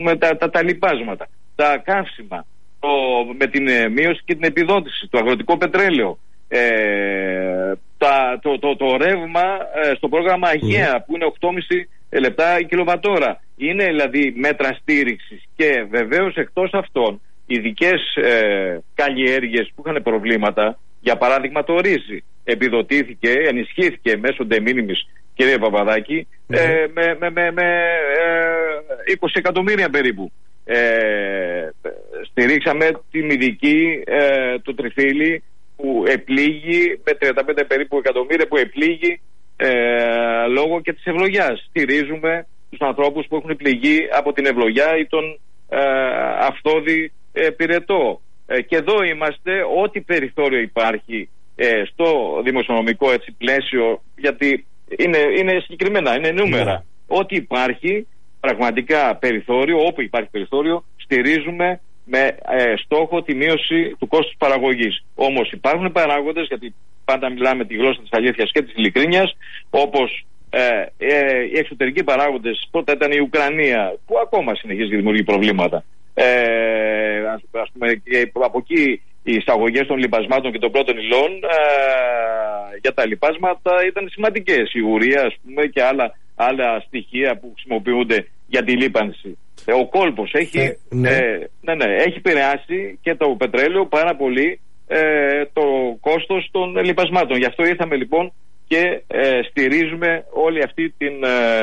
τα λιπάσματα, τα καύσιμα, με την μείωση και την επιδότηση, το αγροτικό πετρέλαιο, το ρεύμα στο πρόγραμμα Αγία που είναι 8,5 λεπτά η κιλοβατόρα. Είναι δηλαδή μέτρα στήριξης. Και βεβαίως εκτός αυτών ειδικές καλλιέργειες που είχαν προβλήματα, για παράδειγμα το ρύζι επιδοτήθηκε, ενισχύθηκε μέσω de minimis, κύριε Παπαδάκη, με 20 εκατομμύρια περίπου. Στηρίξαμε την ειδική του τριφύλι που επλήγει με 35 περίπου εκατομμύρια, που επλήγει λόγω και της ευλογιάς. Στηρίζουμε τους ανθρώπους που έχουν πληγεί από την ευλογιά ή τον αυθόδη πυρετό. Και εδώ είμαστε, ό,τι περιθώριο υπάρχει στο δημοσιονομικό πλαίσιο, γιατί είναι συγκεκριμένα, είναι νούμερα. Ό,τι υπάρχει πραγματικά περιθώριο, όπου υπάρχει περιθώριο, στηρίζουμε με στόχο τη μείωση του κόστους παραγωγής. Όμως υπάρχουν παράγοντες, γιατί πάντα μιλάμε τη γλώσσα της αλήθειας και της ειλικρίνειας, όπως οι εξωτερικοί παράγοντες. Πρώτα ήταν η Ουκρανία, που ακόμα συνεχίζει και δημιουργεί προβλήματα. Ας πούμε, και από εκεί οι εισαγωγές των λιπασμάτων και των πρώτων υλών για τα λιπάσματα ήταν σημαντικές. Η ουρία, ας πούμε, και άλλα στοιχεία που χρησιμοποιούνται για τη λίπανση. Ο κόλπος έχει επηρεάσει και το πετρέλαιο πάρα πολύ το κόστος των λιπασμάτων. Γι' αυτό ήρθαμε λοιπόν και στηρίζουμε όλη αυτή τη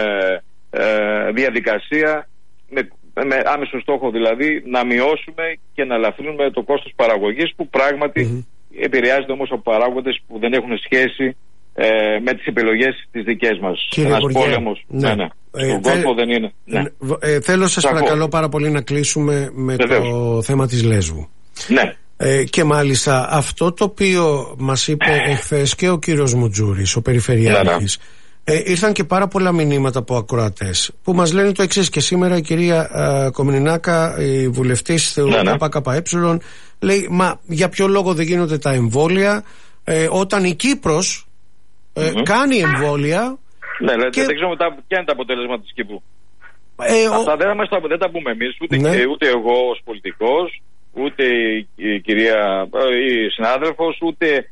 διαδικασία με άμεσο στόχο, δηλαδή να μειώσουμε και να ελαφρύνουμε το κόστος παραγωγής, που πράγματι επηρεάζεται όμως από παράγοντες που δεν έχουν σχέση με τις επιλογές τις δικές μας. Ένας πόλεμος στον κόσμο δεν είναι. Θέλω σας παρακαλώ πάρα πολύ να κλείσουμε με το θέμα της Λέσβου. Ναι. Και μάλιστα αυτό το οποίο μας είπε εχθές και ο κύριος Μουτζούρης, ο Περιφερειάρχης, ήρθαν και πάρα πολλά μηνύματα από ακροατές που μας λένε το εξής. Και σήμερα η κυρία Κομνηνάκα, η βουλευτής του ΚΚΕ, λέει, μα για ποιο λόγο δεν γίνονται τα εμβόλια όταν η Κύπρος κάνει εμβόλια. Ναι, και δεν ξέρουμε ποια είναι τα αποτέλεσματα της Κύπρου. Αυτά δεν τα πούμε εμείς, ούτε εγώ ως πολιτικός, ούτε η κυρία η συνάδελφος, ούτε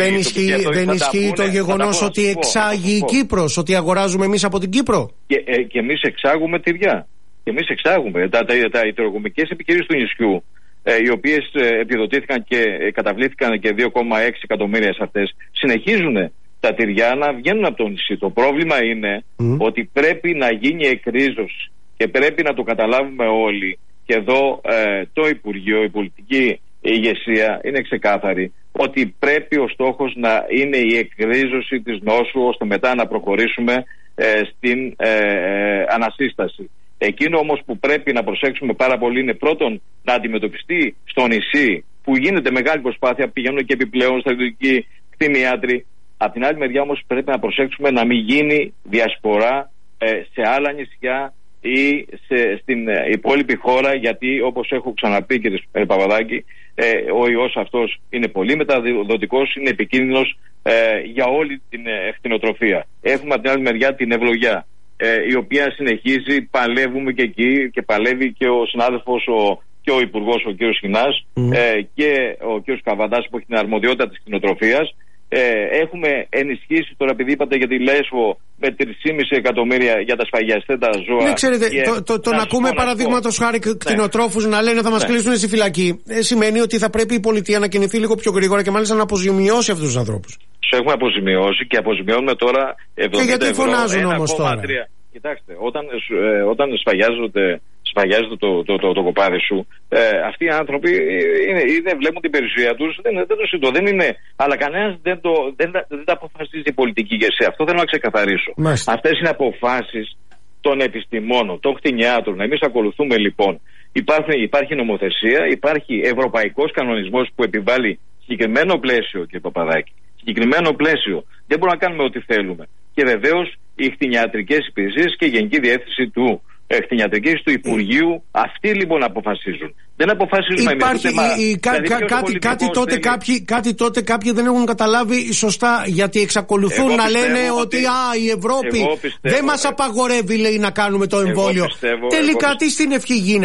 δεν ισχύει το γεγονός ότι εξάγει η Κύπρος, ότι αγοράζουμε εμείς από την Κύπρο. Και εμείς εξάγουμε τυριά. Και εμείς εξάγουμε οι τεροκομικές επιχειρήσεις του νησιού, οι οποίες επιδοτήθηκαν και καταβλήθηκαν και 2,6 εκατομμύρια σε αυτές, συνεχίζουν τα τυριά να βγαίνουν από το νησί. Το πρόβλημα είναι ότι πρέπει να γίνει εκρίζωση και πρέπει να το καταλάβουμε όλοι. Και εδώ το Υπουργείο, η πολιτική ηγεσία είναι ξεκάθαρη ότι πρέπει ο στόχος να είναι η εκρίζωση της νόσου, ώστε μετά να προχωρήσουμε στην ανασύσταση. Εκείνο όμως που πρέπει να προσέξουμε πάρα πολύ είναι πρώτον να αντιμετωπιστεί στο νησί, που γίνεται μεγάλη προσπάθεια, πηγαίνουν και επιπλέον στρατιωτικοί κτηνίατροι. Απ' την άλλη μεριά όμως πρέπει να προσέξουμε να μην γίνει διασπορά σε άλλα νησιά ή στην υπόλοιπη χώρα, γιατί όπως έχω ξαναπεί, κύριε Παπαδάκη, ο ιός αυτός είναι πολύ μεταδοτικός, είναι επικίνδυνος για όλη την κτηνοτροφία. Έχουμε από την άλλη μεριά την ευλογιά, η οποία συνεχίζει, παλεύουμε και εκεί, και παλεύει και ο συνάδελφος και ο υπουργός, ο κ. Σχοινάς, και ο κ. Καβαντάς, που έχει την αρμοδιότητα της κτηνοτροφίας. Έχουμε ενισχύσει τώρα, επειδή είπατε για τη Λέσβο, με 3,5 εκατομμύρια για τα σφαγιαστέντα ζώα. Ναι, ξέρετε, το να ακούμε παραδείγματος χάρη κτηνοτρόφους να λένε θα μας κλείσουν στη φυλακή, σημαίνει ότι θα πρέπει η πολιτεία να κινηθεί λίγο πιο γρήγορα και μάλιστα να αποζημιώσει αυτούς τους ανθρώπους. Τους έχουμε αποζημιώσει και αποζημιώνουμε τώρα 70 και γιατί φωνάζουν όμως τώρα? Κοιτάξτε, όταν σφαγιάζεται το κοπάδι σου, αυτοί οι άνθρωποι βλέπουν την περιουσία τους, δεν το συντώ, δεν είναι, αλλά κανένας δεν τα αποφασίζει η πολιτική ηγεσία. Αυτό θέλω να ξεκαθαρίσω. Αυτές είναι αποφάσεις των επιστημόνων, των κτηνιάτρων. Εμείς ακολουθούμε λοιπόν. Υπάρχει νομοθεσία, υπάρχει ευρωπαϊκός κανονισμός που επιβάλλει συγκεκριμένο πλαίσιο, κύριε Παπαδάκη. Συγκεκριμένο πλαίσιο. Δεν μπορούμε να κάνουμε ό,τι θέλουμε. Και βεβαίως οι κτηνιατρικές υπηρεσίες και η Γενική Διεύθυνση του κτηνιατρικής του Υπουργείου. Αυτοί λοιπόν αποφασίζουν. Δεν αποφασίζουμε εμείς. Κάτι τότε κάποιοι δεν έχουν καταλάβει σωστά, γιατί εξακολουθούν να λένε ότι η Ευρώπη δεν μας απαγορεύει, λέει, να κάνουμε το εμβόλιο. Τελικά τι στην ευχή γίνεται?